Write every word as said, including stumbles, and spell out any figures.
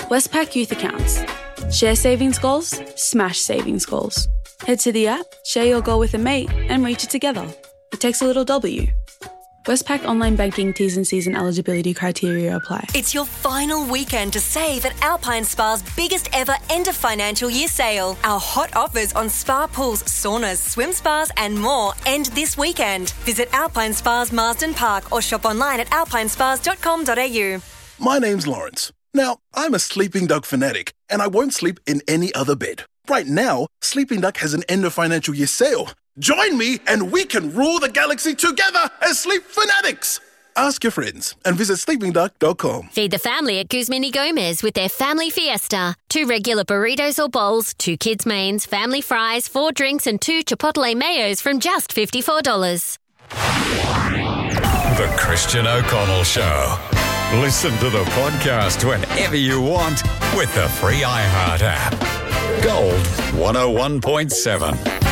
Westpac Youth Accounts. Share savings goals, smash savings goals. Head to the app, share your goal with a mate, and reach it together. It takes a little W. Westpac Online Banking T's and C's and eligibility criteria apply. It's your final weekend to save at Alpine Spa's biggest ever end of financial year sale. Our hot offers on spa pools, saunas, swim spas and more end this weekend. Visit Alpine Spas Marsden Park or shop online at alpine spas dot com dot a u. My name's Lawrence. Now, I'm a Sleeping Duck fanatic and I won't sleep in any other bed. Right now, Sleeping Duck has an end of financial year sale. Join me and we can rule the galaxy together as Sleep Fanatics. Ask your friends and visit sleeping duck dot com. Feed the family at Guzmini Gomez with their Family Fiesta. Two regular burritos or bowls, two kids' mains, family fries, four drinks and two Chipotle mayos from just fifty-four dollars. The Christian O'Connell Show. Listen to the podcast whenever you want with the free iHeart app. Gold one oh one point seven.